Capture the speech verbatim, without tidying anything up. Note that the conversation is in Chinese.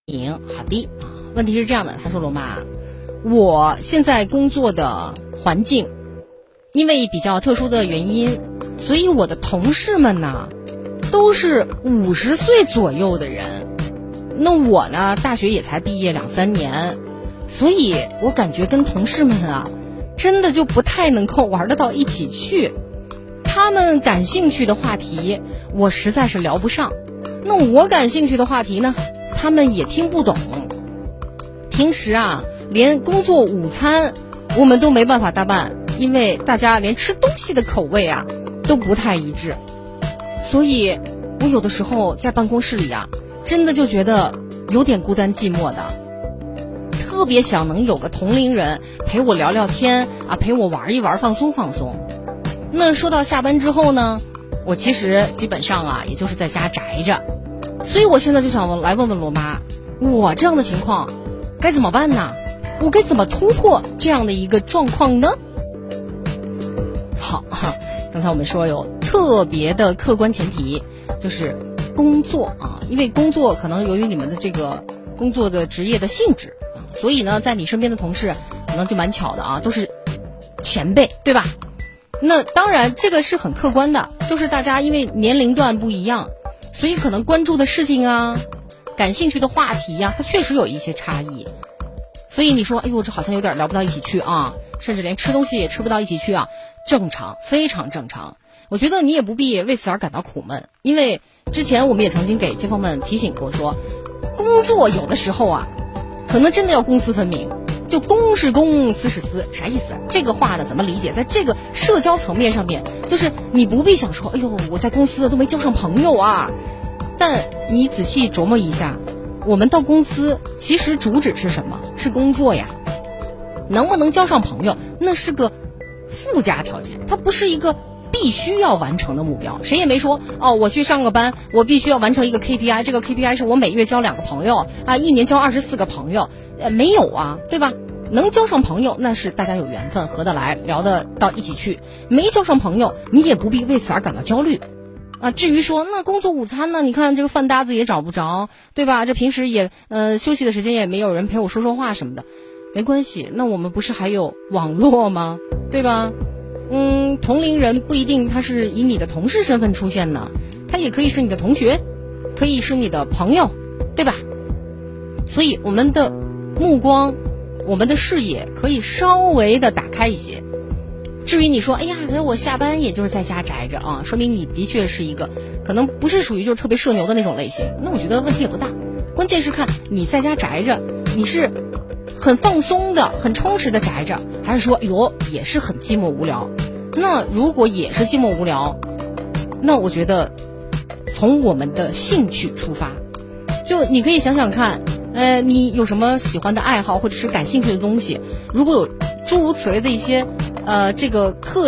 好的，问题是这样的，他说罗妈，我现在工作的环境因为比较特殊的原因，所以我的同事们呢都是五十岁左右的人，那我呢大学也才毕业两三年，所以我感觉跟同事们啊真的就不太能够玩得到一起去，他们感兴趣的话题我实在是聊不上，那我感兴趣的话题呢他们也听不懂，平时啊连工作午餐我们都没办法搭伴，因为大家连吃东西的口味啊都不太一致，所以我有的时候在办公室里啊真的就觉得有点孤单寂寞的，特别想能有个同龄人陪我聊聊天啊，陪我玩一玩，放松放松。那说到下班之后呢，我其实基本上啊也就是在家宅着，所以我现在就想来问问罗妈，我这样的情况该怎么办呢？我该怎么突破这样的一个状况呢？好，刚才我们说有特别的客观前提，就是工作啊，因为工作可能由于你们的这个工作的职业的性质，所以呢在你身边的同事可能就蛮巧的啊，都是前辈，对吧？那当然这个是很客观的，就是大家因为年龄段不一样，所以可能关注的事情啊，感兴趣的话题呀、啊，它确实有一些差异。所以你说，哎呦，这好像有点聊不到一起去啊，甚至连吃东西也吃不到一起去啊，正常，非常正常。我觉得你也不必为此而感到苦闷，因为之前我们也曾经给街坊们提醒过说，工作有的时候啊，可能真的要公私分明。就公是公，私是私，啥意思？这个话呢怎么理解？在这个社交层面上面，就是你不必想说，哎呦，我在公司都没交上朋友啊。但你仔细琢磨一下，我们到公司其实主旨是什么？是工作呀。能不能交上朋友，那是个附加条件，它不是一个必须要完成的目标。谁也没说哦，我去上个班，我必须要完成一个 K P I， 这个 K P I 是我每月交两个朋友啊，一年交二十四个朋友，呃，没有啊，对吧？能交上朋友，那是大家有缘分，合得来，聊得到一起去；没交上朋友，你也不必为此而感到焦虑啊。至于说那工作午餐呢，你看这个饭搭子也找不着，对吧？这平时也呃休息的时间也没有人陪我说说话什么的，没关系，那我们不是还有网络吗？对吧？嗯，同龄人不一定他是以你的同事身份出现呢，他也可以是你的同学，可以是你的朋友，对吧？所以我们的目光，我们的视野可以稍微的打开一些。至于你说，哎呀，可是我下班也就是在家宅着啊，说明你的确是一个可能不是属于就是特别社牛的那种类型，那我觉得问题也不大。关键是看你在家宅着，你是很放松的，很充实的宅着，还是说哟也是很寂寞无聊？那如果也是寂寞无聊，那我觉得从我们的兴趣出发，就你可以想想看，呃，你有什么喜欢的爱好或者是感兴趣的东西，如果有诸如此类的一些呃这个课